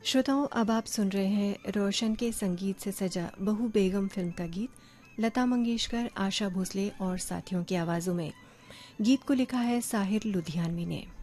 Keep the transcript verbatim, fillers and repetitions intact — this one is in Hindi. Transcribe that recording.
श्रोताओं, अब आप सुन रहे हैं रोशन के संगीत से सजा बहू बेगम फिल्म का गीत लता मंगेशकर, आशा भोसले और साथियों की आवाज़ों में। गीत को लिखा है साहिर लुधियानवी ने।